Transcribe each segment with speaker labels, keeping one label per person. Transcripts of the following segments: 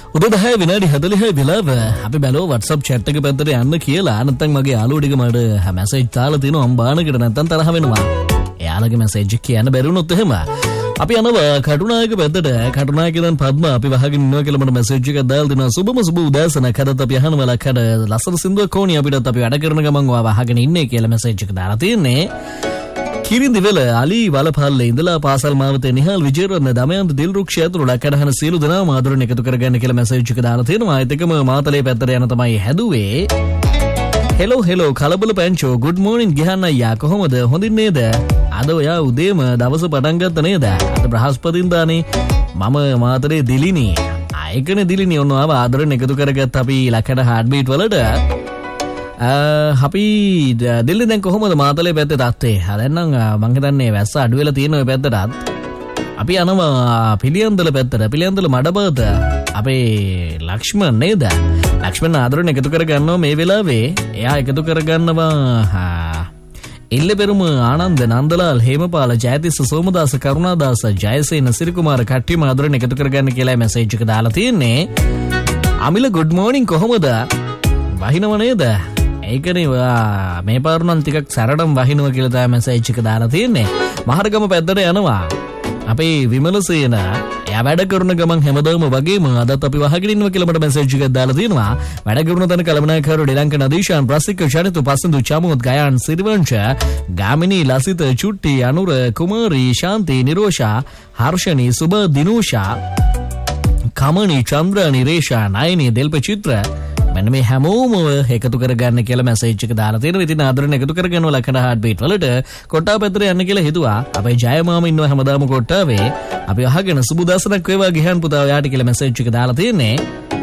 Speaker 1: උදේ 10 විනාඩි 40 වෙලාව අපි බැලුවා WhatsApp chat එක පැත්තට යන්න කියලා. නැත්නම් මගේ යාළුවෝ ටික මට මැසේජ් දාලා තිනවා අම්බානකට නැත්නම් තරහ වෙනවා. එයාලගේ මැසේජ් එක කියන්න බැරි වුණොත් එහෙම අපි යනවා කටුනායක පැත්තට. කටුනායක දැන් පද්ම අපි වහගෙන ඉන්නවා කියලා මට මැසේජ් එකක් දාලා දෙනවා. සුබම සුබ උදෑසනක්. හදත් අපි අහනවා ලකඩ ලස්සන සින්දුවක් ඕනි අපිටත් අපි වැඩ කරන ගමන් ඔයා වහගෙන ඉන්නේ කියලා මැසේජ් එක දාලා තියෙන්නේ. කිරින්දිවල අලි වලපල්ලේ ඉඳලා පාසල් මාවතේ නිහාල් විජේරත්න දමයන්ත දිල්රුක්ෂ ඇතුළු ලකඩ හන සියලු දෙනාම ආදරණ එකතු කරගන්න කියලා මැසේජ් එක දාලා තියෙනවා. ඒත් එකම මාතලේ පැත්තට යන තමයි හැදුවේ. හෙලෝ කලබල පැංචෝ good morning ගිහන්න අයියා කොහොමද හොඳින් නේද? අද ඔයා උදේම දවස පටන් ගත්ත නේද? අද බ්‍රහස්පතින්දානේ. මම මාතරේ දිලිනි. ආයකනේ දිලිනි ඔන්න ආව ආදරණ එකතු කරගත්ත අපි ලකඩ heartbeat වලට. අපි දිල්ලි දැන් කොහොමද මාතලේ පැත්තේ තත්ත්වේ? දැන් නම් මං හිතන්නේ වැස්ස අඩු වෙලා තියෙන ඔය පැත්තටත්. අපි යනවා පිළියන්දල පැත්තට. පිළියන්දල මඩබත අපේ ලක්ෂ්මන් නේද? ලක්ෂ්මන් ආදරණ එකතු කරගන්නවා මේ වෙලාවේ. එයා එකතු කරගන්නවා ඉල්ලපෙරුම ආනන්ද නන්දලාල් හේමපාල ජයතිස්ස සෝමදාස කරුණාදාස ජයසේන සිරිකුමාර කට්ටියම ආදරණ එකතු කරගන්න කියලා මැසේජ් එක දාලා තියෙන්නේ. අමිල good morning කොහොමද? වහිනව නේද? ඒකනේ ඔයා මේ පාරුණන් ටිකක් සැරටම වහිනවා කියලා තමයි මැසේජ් එක දාලා තියෙන්නේ. මහරගම පැත්තට යනවා. අපේ විමලසේන එයා වැඩ කරන ගමන් හැමදාම වගේම අදත් අපි වහගෙන ඉන්නවා කියලා මට මැසේජ් එකක් දාලා තියෙනවා. වැඩ කරන තැන කලමනාකරු ඩිලංක නදීෂාන් ප්‍රසික චරිතු පසඳු චමුත් ගයාන් සිරිවංශ ගාමිනී ලසිත චුට්ටි අනුර කුමාරී ශාන්ති නිරෝෂා හර්ෂණී සුබ දිනූෂා කමනී චන්ද්‍රානි රේෂා නයනී දෙල්ප චිත්‍ර මෙන්න මේ හැමෝම එකතු කරගන්න කියලා මැසේජ් එක දාලා තියෙනවා. ඉතින් ආදරණ එකතු කරගන්නවා ලකඩ heartbeat වලට. කොට්ටා පැත්තට යන්න කියලා හිතුවා. අපේ ජයමාම ඉන්නවා හැමදාම කොට්ටාවේ. අපි අහගෙන සුබ දවසක් වේවා ගිහන් පුතා ඔයාට කියලා මැසේජ් එක දාලා තියෙන්නේ.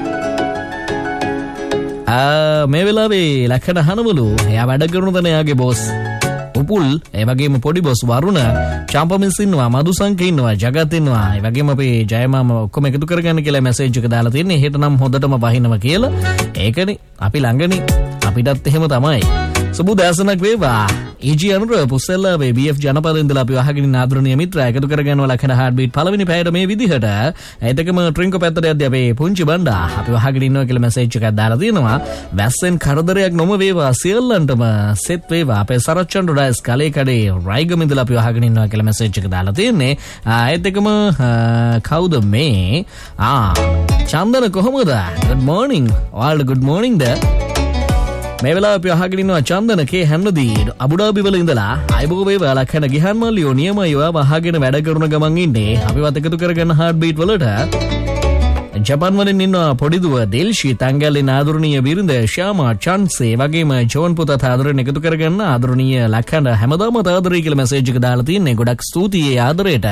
Speaker 1: මේ වෙලාවේ ලකඩ හනවලු එයා වැඩ කරන තැන එයාගේ බොස් උපුල් ඒ වගේම පොඩි බොස් වරුණ චම්පමිස් ඉන්නවා මදුසංක ඉන්නවා ජගත් ඉන්නවා ඒ වගේම අපේ ජයමාම ඔක්කොම එකතු කරගන්න කියලා මැසේජ් එක දාලා තියෙන්නේ. හෙට නම් හොඳටම වහිනවා කියලා. ඒකනේ අපි ළඟනේ අපිටත් එහෙම තමයි. සුබ දවසක් වේවා. ඊජී අනුර පුස්සෙල්ලාවේ BF ජනපදේ ඉඳලා අපි අහගෙන ආදරණීය මිත්‍රා එකතු කරගන්නවා ලකඩ heartbeat පළවෙනි පැයට මේ විදිහට. ඒතකම ට්‍රින්කෝ පැත්තට යද්දී අපේ පුංචි බණ්ඩා අපි අහගෙන ඉන්නවා කියලා මැසේජ් එකක් දාලා තියෙනවා. වැස්සෙන් කරදරයක් නොම වේවා සියල්ලන්ටම සෙත් වේවා. අපේ සරච්චන්ඩ ඩයිස් කලේ කඩේ රයිගම ඉඳලා අපි අහගෙන ඉන්නවා කියලා මැසේජ් එක දාලා තියෙන්නේ. ඒතකම කවුද මේ? චන්දන කොහොමද? good morning. ඔයාලට good morning ද? මේ වෙලාව අපි අහගෙන ඉන්නවා චන්දන කේ හැන්නදී අබුඩාබි වල ඉඳලා අයබෝ වේවා ලක්ෂණ ගිහන් මල්ලියෝ නියමයි ඔයාව අහගෙන වැඩ කරන ගමන් ඉන්නේ. අපිවත් එකතු කරගන්න heartbeat වලට. ජපාන් වලින් ඉන්නවා පොඩි දුව දෙල්ෂි තංගල්ලේ ආදරණීය බිරිඳ ශ්‍යාමා චන්සේ වගේම ජෝන් පුතා ආදරණ එකතු කරගන්න ආදරණීය ලක්ෂණ හැමදාම ආදරයි කියලා මැසේජ් එක දාලා තින්නේ. ගොඩක් ස්තුතියි ආදරයට.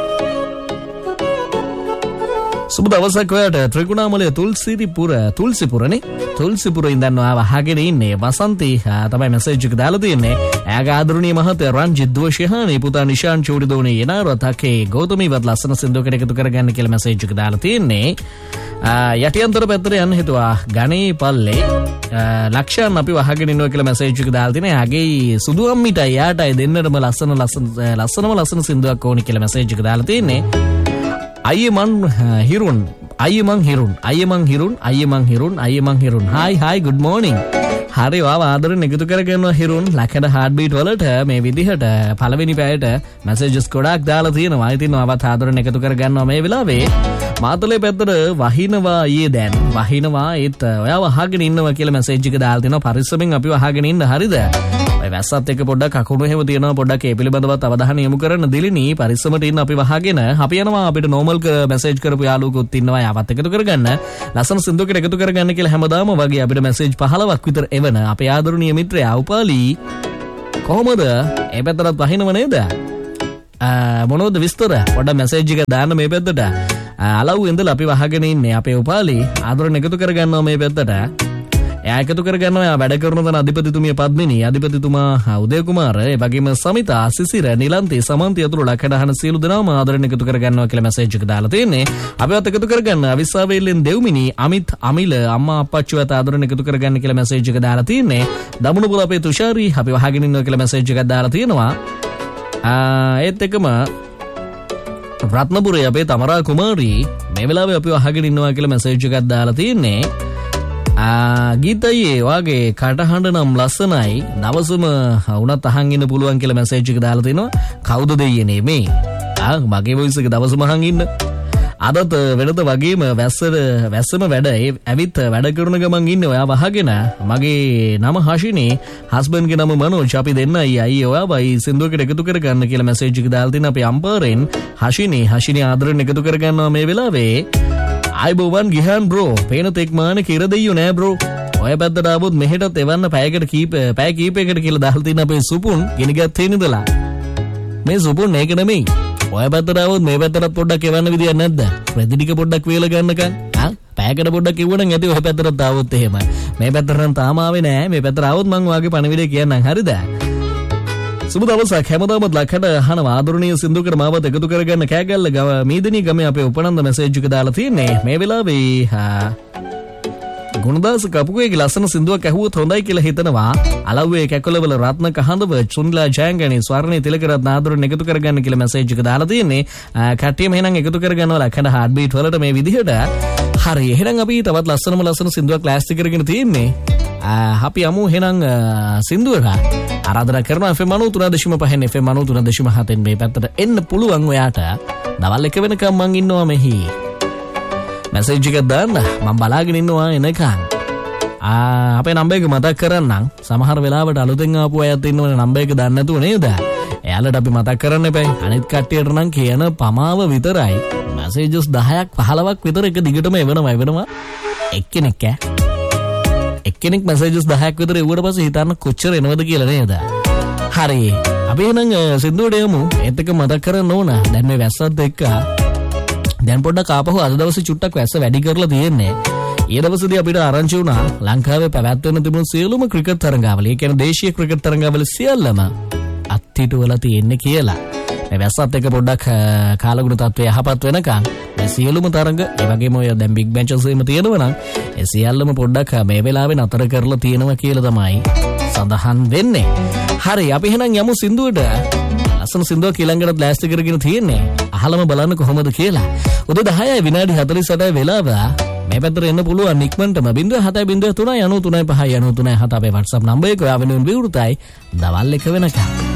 Speaker 1: සුබ දවසක් ඔයාට. ත්‍රිකුණාමලයේ තුල්සිපුරනේ තුල්සිපුර ඉඳන් ආව අහගෙන ඉන්නේ වසන්ති තමයි මැසේජ් එක දාලා තියෙන්නේ. එයාගේ ආදරණීය මහත්තයා රංජිත් දෝෂිහානි පුතා නිශාන් චූඩිදෝනේ යනාරතකේ ගෞතමීවත් ලස්සන සින්දුවකට එකතු කරගන්න කියලා මැසේජ් එක දාලා තියෙන්නේ. යටියන්තර පැත්තට යන්න හිතුවා ගණේ පල්ලේ ලක්ෂයන් අපි වහගෙන ඉන්නවා කියලා මැසේජ් එක දාලා තියෙනවා. එයාගේ සුදු අම්මිටයි යාටයි දෙන්නටම ලස්සන සින්දුවක් ඕනි කියලා මැසේජ් එක දාලා තියෙන්නේ. අයියමන් හිරුන් හායි good morning. හරි වාව ආදරෙන් එකතු කරගන්නවා හිරුන් ලකඩ heartbeat වලට මේ විදිහට පළවෙනි පැයට මැසේජස් ගොඩක් දාලා තියෙනවා. ඉතින් ආවත් ආදරෙන් එකතු කරගන්නවා මේ වෙලාවේ. මාතලේ පැත්තට වහිනවා ඊයේ දැන් වහිනවා ඒත් ඔයාව අහගෙන ඉන්නවා කියලා මැසේජ් එක දාලා තිනවා. පරිස්සමෙන් අපිව අහගෙන ඉන්න හරිද? ඔය වැස්සත් එක්ක පොඩ්ඩක් අකුණු එහෙම තියෙනවා. පොඩ්ඩක් ඒ පිළිබඳවත් අවධානය යොමු කරන්න දිලිනි. පරිස්සමට ඉන්න අපි වහගෙන අපි යනවා. අපිට නෝමල් මැසේජ් කරපු යාළුවෙකුත් ඉන්නවා. යාවත් එකතු කරගන්න. ලස්සන සින්දුවකට එකතු කරගන්න කියලා හැමදාම වගේ අපිට මැසේජ් 15ක් විතර එවන අපේ ආදරණීය මිත්‍රයා උපාලි කොහොමද? ඒ පැත්තට වහිනව නේද? මොනවද විස්තර? පොඩ්ඩක් මැසේජ් එක දාන්න මේ පැත්තට. අලව් ඉඳලා අපි වහගෙන ඉන්නේ අපේ උපාලි ආදරණ එකතු කරගන්නවා මේ පැත්තට. එයා එකතු කරගන්නවා. එයා වැඩ කරන තන අධිපතිතුමිය පද්මිනී අධිපතිතුමා උදය කුමාර ඒ වගේම සමිතා සිසිර නිලන්ති සමන්ති අතුරු ලකඩහන සියලු දෙනාම ආදරණ එකතු කරගන්නවා කියලා මැසේජ් එක දාලා තියෙන්නේ. අපිවත් එකතු කරගන්න අවිස්සාවේල්ලෙන් දෙව්මිනි අමිත් අමිල අම්මා අප්පච්චිවත් ආදරණ එකතු කරගන්න කියලා මැසේජ් එක දාලා තියෙන්නේ. දමුණුපුර අපේ තුෂාරි අපි වහගෙන ඉන්නවා කියලා මැසේජ් එකක් දාලා තියෙනවා. ඒත් එකම රත්නපුරේ අපේ තමරා කුමාරී මේ වෙලාවේ අපිව අහගෙන ඉන්නවා කියලා මැසේජ් එකක් දාලා තියෙන්නේ. ගීතයේ වාගේ කටහඬ නම් ලස්සනයි දවසම වුණත් අහන් ඉන්න පුළුවන් කියලා මැසේජ් එක දාලා තිනවා. කවුද දෙයනේ මේ? මගේ වොයිස් එක දවසම අහන් ඉන්න. අදත් වෙනද වගේම වැස්සම වැඩ ඇවිත් වැඩ කරන ගමන් ඉන්නේ ඔයා වහගෙන. මගේ නම හෂිනී, හස්බන්ඩ්ගේ නම මනෝජ්. අපි දෙන්නයි අයියේ ඔයාවයි සින්දුවකට එකතු කරගන්න කියලා මැසේජ් එක දාලා තිනවා. අපි අම්පරෙන් හෂිනී ආදරෙන් එකතු කරගන්නවා මේ වෙලාවේ. අයිබෝවන් ගිහන් බ්‍රෝ, පේන තෙක් මාන කිර දෙයියෝ නෑ බ්‍රෝ. ඔය පැත්තට ආවොත් මෙහෙටත් එවන්න පැය කීපයකට කියලා දාලා තියෙන අපේ සුපුන් ගිනිගත් හේනිදලා. මේ සුපුන් ඒක නෙමෙයි. ඔය පැත්තට ආවොත් මේ පැත්තට පොඩ්ඩක් එවන්න විදියක් නැද්ද? ප්‍රතිනික පොඩ්ඩක් වේල ගන්නකන්. පැයකට පොඩ්ඩක් එවුවනම් ඇති ඔය පැත්තට ආවොත් එහෙම. මේ පැත්තට නම් තාම ආවේ නෑ. මේ පැත්තට ආවොත් මං ඔයාගේ පණිවිඩය කියන්නම්. හරිද? සුබ දවසක් හැමදාමත් ලක්කට අහන ආදරණීය සින්දුවකට මාවත් එකතු කරගන්න කෑගල්ල මීදනී ගමේ අපේ උපනන්ද මැසේජ් එක දාලා තියෙන්නේ. මේ වෙලාවේ ගුණදාස කපුගේ ලස්සන සින්දුවක් ඇහුවොත් හොඳයි කියලා හිතනවා. අලව්වේ කැකොලවල රත්න කහඳව චුන්ලා ජයංගනී ස්වර්ණී තිලකරත්න ආදරෙන් එකතු කරගන්න කියලා මැසේජ් එක දාලා තියෙන්නේ. කට්ටියම එහෙනම් එකතු කරගන්නවා ලක්කට හાર્ට් බීට් වලට මේ විදිහට. හරි, එහෙනම් අපි තවත් ලස්සන සින්දුවක් ක්ලාස් කරගෙන තියෙන්නේ. අපි යමු එහෙනම් සින්දුවක ආරාධනා කරනවා FM 93.5 FM 93.7 මේ පැත්තට එන්න පුළුවන් ඔයාට. දවල් 1 වෙනකම් මං ඉන්නවා මෙහි. මැසේජ් එකක් දාන්න මම බලාගෙන ඉන්නවා එනකන්. අපේ නම්බර් එක මතක් කරන්නම්. සමහර වෙලාවට අලුතෙන් ආපු අයත් ඉන්නවනේ නම්බර් එක දන්නේ නැතුව නේද? එයාලට අපි මතක් කරන්න එපා. අනිත් කට්ටියට නම් කියන පමාව විතරයි. මැසේජස් 10ක් 15ක් විතර එක දිගටම එවනවා. එක්කෙනෙක් මැසේජස් 10ක් විතර එවුවට පස්සේ හිතන්න කොච්චර එනවද කියලා නේද? හරි. අපි එහෙනම් සින්දුවට යමු. ඒත් එක මතක් කරන්න ඕන. දැන් මේ වැස්සත් එක්ක දැන් පොඩ්ඩක් ආපහු අද දවසේ චුට්ටක් වැස්ස වැඩි කරලා තියෙන්නේ. ඊ දවසේදී අපිට ආරංචි වුණා ලංකාවේ පැවැත්වෙන තිබුණු සියලුම ක්‍රිකට් තරඟාවල, ඒ කියන්නේ දේශීය ක්‍රිකට් තරඟාවල සියල්ලම අත්හිටුවලා තියෙන්නේ කියලා. මේ වැස්සත් එක්ක පොඩ්ඩක් කාලගුණ තත්ත්වය යහපත් වෙනකන් මේ සියලුම තරඟ, ඒ වගේම ඔය දැන් බිග් මැචස් එහෙම තියෙනවා නම් ඒ සියල්ලම පොඩ්ඩක් මේ වෙලාවේ නතර කරලා තියෙනවා කියලා තමයි සඳහන් වෙන්නේ. හරි, අපි එහෙනම් යමු සින්දුවට. ලස්සන සින්දුවක් ඊළඟට ප්ලාස්ට් කරගෙන තියෙන්නේ. අහලම බලන්න කොහොමද කියලා. උදේ 10යි විනාඩි 48 වෙලාව. මේ පැත්තට එන්න පුළුවන් ඉක්මනටම 0703 93 5 93 7 අපේ WhatsApp නම්බර් එක. ඔයා වෙනුවෙන් විවෘතයි දවල් 1 වෙනකම්.